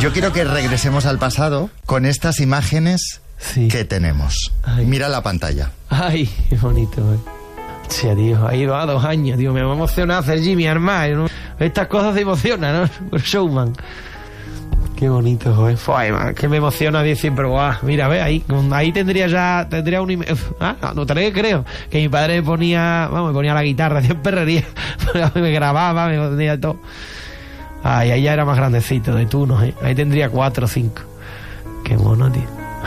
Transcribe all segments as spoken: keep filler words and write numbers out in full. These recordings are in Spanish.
Yo quiero que regresemos al pasado con estas imágenes sí. que tenemos. Ay. Mira la pantalla. Ay, qué bonito, eh. Sí, Dios, ha ido a dos años, tío, me va a emocionar hacer Jimmy Armar, ¿no? Estas cosas se emocionan, ¿no? Por showman. Qué bonito, joder. Fue, man, que me emociona decir, pero guau, mira, ve, ahí, ahí tendría ya, tendría un... Ah, no, no tenía, creo, que mi padre me ponía, vamos, me ponía la guitarra, hacía perrería, me grababa, me ponía todo. Ay, ahí ya era más grandecito, de tunos, ¿eh? Ahí tendría cuatro o cinco. Qué mono, tío.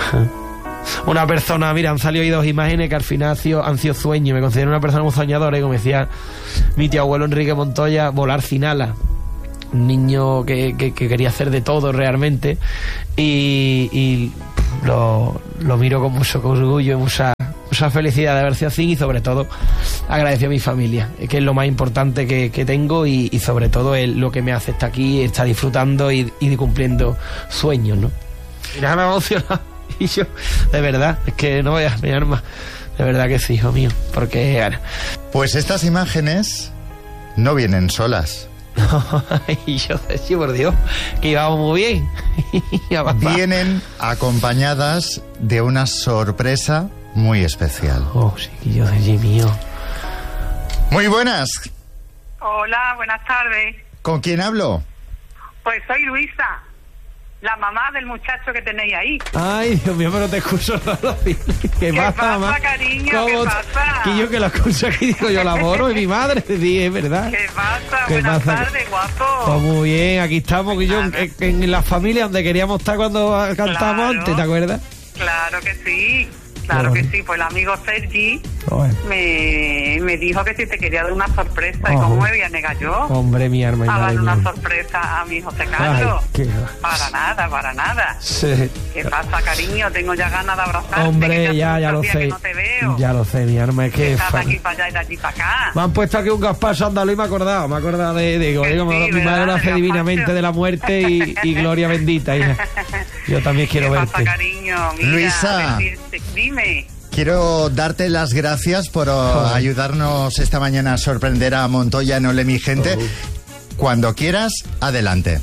Una persona, mira, han salido ahí dos imágenes que al final han sido, han sido sueños. Me considero una persona muy soñadora, y como decía mi tío abuelo Enrique Montoya, volar sin alas. Un niño que, que, que quería hacer de todo realmente, y, y lo, lo miro con mucho orgullo y mucha, mucha felicidad de haber sido así, y sobre todo agradecido a mi familia, que es lo más importante que, que tengo, y, y sobre todo es lo que me hace estar aquí, estar disfrutando y, y cumpliendo sueños, ¿no? Mira, me ha emocionado. Y yo, de verdad, es que no voy a mirar más. De verdad que sí, hijo mío, porque... Bueno. Pues estas imágenes no vienen solas. Y yo, sí, por Dios, que íbamos muy bien. Vienen acompañadas de una sorpresa muy especial. Oh, sí, que yo soy mío. Muy buenas. Hola, buenas tardes. ¿Con quién hablo? Pues soy Luisa, la mamá del muchacho que tenéis ahí. Ay, Dios mío, pero te escucho raro. ¿Qué, ¿Qué pasa, pasa, mamá? cariño? ¿Cómo? ¿Qué pasa? Que yo que la escucho aquí digo, yo laboro y mi madre, sí, es verdad. ¿Qué pasa? ¿Qué Buenas pasa? tardes, guapo. Pues muy bien, aquí estamos, que yo en, en la familia donde queríamos estar cuando cantábamos Claro. antes, ¿te acuerdas? Claro que sí, claro Bueno. que sí. Pues el amigo Sergi Bueno. me, me dijo que si te quería dar una sorpresa. ¿Y Ajá. cómo me voy a negar yo Hombre, mi arma y a madre darle una mía. sorpresa a mi José Carlos? Ay, qué- Para nada, para nada. Sí. ¿Qué pasa, cariño? Tengo ya ganas de abrazarte. que Hombre, hace ya, ya muchos lo días sé. que no te veo. Ya lo sé, mi arma, es que... Estás de fa- aquí para allá y de allí para acá. Me han puesto aquí un gazpacho andaluz y me he acordado, me he acordado de, de, Que digo, sí, mi ¿verdad? madre lo hace Del divinamente gazpacho. de la muerte y, y gloria bendita, hija. Yo también quiero ¿Qué verte. pasa, cariño? Mira, Luisa. decirte- dime. Quiero darte las gracias por oh, ayudarnos esta mañana a sorprender a Montoya en Ole mi gente. Oh. Cuando quieras, adelante.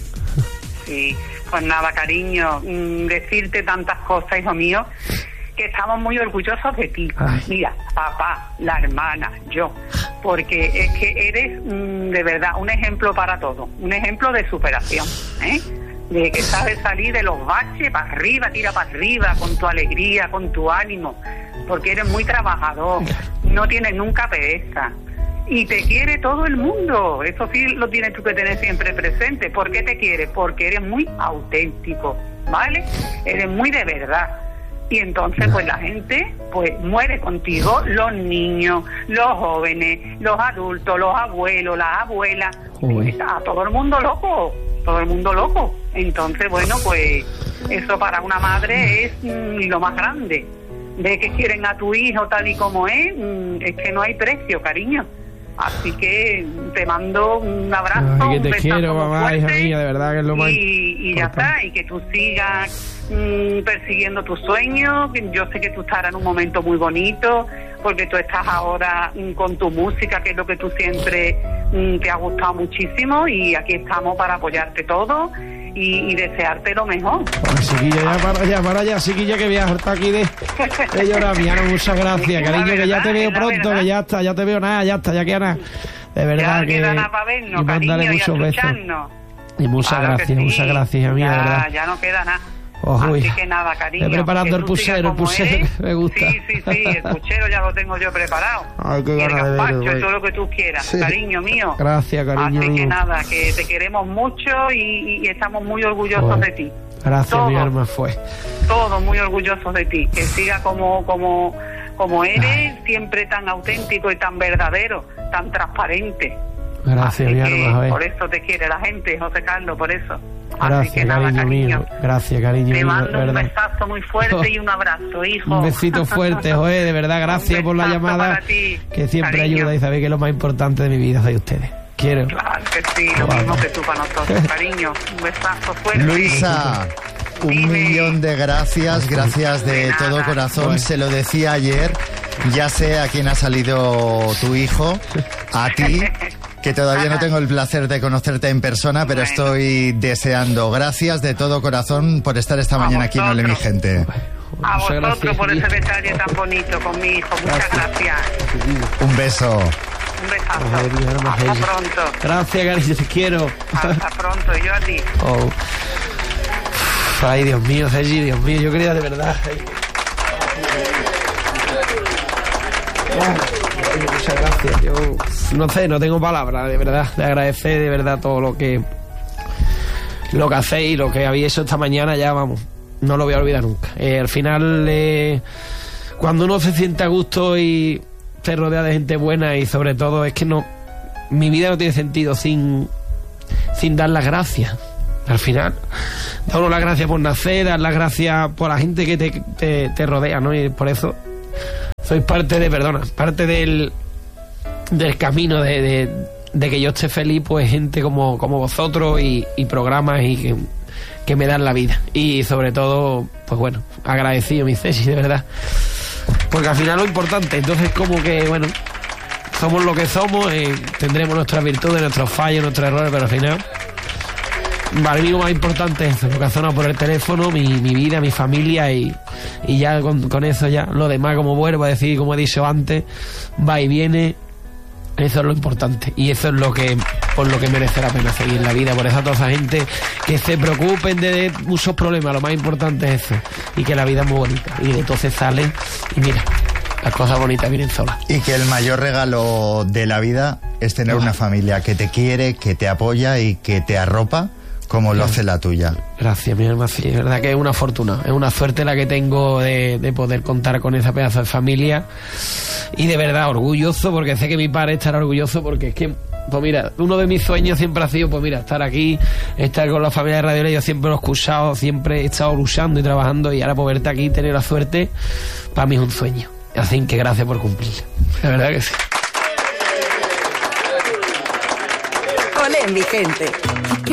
Sí, pues nada, cariño, mm, decirte tantas cosas, hijo mío, que estamos muy orgullosos de ti. Ay. Mira, papá, la hermana, yo, porque es que eres mm, de verdad un ejemplo para todo, un ejemplo de superación, ¿eh? De que sabes salir de los baches para arriba, tira para arriba, con tu alegría, con tu ánimo, porque eres muy trabajador, no tienes nunca pereza. Y te quiere todo el mundo, eso sí lo tienes tú que tener siempre presente. ¿Por qué te quiere? Porque eres muy auténtico, ¿vale? Eres muy de verdad. Y entonces pues la gente pues muere contigo, los niños, los jóvenes, los adultos, los abuelos, las abuelas, Uy. está todo el mundo loco, todo el mundo loco. Entonces bueno, pues eso para una madre es mm, lo más grande. De que quieren a tu hijo tal y como es, mm, es que no hay precio, cariño. Así que te mando un abrazo, Ay, que un te besazo quiero, muy mamá, hija fuerte, mía, de verdad que es lo más y, y ya importante. está, y que tú sigas mm, persiguiendo tus sueños. Yo sé que tú estarás en un momento muy bonito, porque tú estás ahora mm, con tu música, que es lo que tú siempre mm, te ha gustado muchísimo, y aquí estamos para apoyarte todo y, y desearte lo mejor. Ay, chiquilla, ya para allá, para allá, chiquilla, que voy a hartar aquí de, de llorar, mi Ana, muchas gracias, Es la cariño, que ya te verdad, veo es la pronto, verdad. que ya está, ya te veo nada, ya está, ya queda nada. De verdad Ya que... queda nada para vernos, y mándale cariño, y muchos besos. escucharnos. Y muchas Claro que gracias, sí. muchas gracias, a mí, de ya, verdad. ya no queda nada. Oh, Así uy. que nada, cariño. Estoy preparando que el tú sigas puchero, el como puchero eres. que me gusta. Sí, sí, sí, el puchero ya lo tengo yo preparado. Ay, qué y el ganas de verlo, gazpacho, güey. todo lo que tú quieras, Sí. cariño mío. Gracias, cariño Así que mío. nada, que te queremos mucho y, y estamos muy orgullosos Joder. de ti. Gracias, Todo. mi alma fue. Todos muy orgullosos de ti. Que siga como, como, como eres, siempre tan auténtico y tan verdadero, tan transparente. Gracias, Así mi que alma, por joder. eso te quiere la gente, José Carlos, por eso. Así Gracias, que nada, cariño mío. cariño. Gracias, cariño Te mío, de mando un verdad. besazo muy fuerte y un abrazo, hijo. Un besito fuerte, joder, de verdad, gracias Un por la besazo llamada, para ti, que siempre cariño. ayuda y sabéis que lo más importante de mi vida sois ustedes. Quiero. Claro que sí, lo Vale. mismo que tú para nosotros, cariño. Un besazo fuerte. Luisa, un Dime. millón de gracias, gracias de De nada. todo corazón. Bueno. Se lo decía ayer, ya sé a quién ha salido tu hijo, a ti, que todavía Ajá. no tengo el placer de conocerte en persona, pero Bueno. estoy deseando. Gracias de todo corazón por estar esta A mañana aquí en Ole mi vosotros. gente. A Muchas vosotros gracias, por ese hijo. detalle tan bonito con mi hijo. Muchas gracias. Un beso. Un besazo. Ay, Dios, hermano, Hasta ella. pronto. Gracias, cariño, te quiero. Hasta pronto. Y yo a ti. Oh. Ay, Dios mío, Sergi, Dios mío, yo quería de verdad. Ay. Ay, muchas gracias. Yo no sé, no tengo palabras, de verdad, de agradecer de verdad todo lo que lo que hacéis y lo que habéis hecho esta mañana, ya vamos, no lo voy a olvidar nunca. Eh, al final, eh, cuando uno se siente a gusto y se rodea de gente buena, y sobre todo es que no, mi vida no tiene sentido sin sin dar las gracias. Al final, dar uno las gracias por nacer, dar las gracias por la gente que te, te, te rodea, ¿no? Y por eso sois parte de, perdona, parte del del camino de, de, de que yo esté feliz, pues gente como, como vosotros y, y programas y que, que me dan la vida. Y sobre todo, pues bueno, agradecido, mi Ceci, de verdad. Porque al final lo importante, entonces como que, bueno, somos lo que somos, eh, tendremos nuestras virtudes, nuestros fallos, nuestros errores, pero al final, para mí lo más importante es eso, lo que ha sonado por el teléfono, mi, mi vida, mi familia, y, y ya con, con eso ya, lo demás, como vuelvo a decir, como he dicho antes, va y viene, eso es lo importante, y eso es lo que, por lo que merece la pena seguir la vida, por eso a toda esa gente que se preocupen de, de muchos problemas, lo más importante es eso, y que la vida es muy bonita, y entonces sale, y mira, las cosas bonitas vienen solas. Y que el mayor regalo de la vida es tener una familia que te quiere, que te apoya y que te arropa como lo hace la tuya. Gracias, mi hermano, sí, es verdad que es una fortuna, es una suerte la que tengo de, de poder contar con esa pedazo de familia, y de verdad orgulloso, porque sé que mi padre estará orgulloso, porque es que, pues mira, uno de mis sueños siempre ha sido, pues mira, estar aquí, estar con la familia de Radio Ley. Yo siempre lo he escuchado, siempre he estado luchando y trabajando, y ahora poder estar aquí y tener la suerte, para mí es un sueño, así que gracias por cumplir, la verdad que sí. Ole mi gente.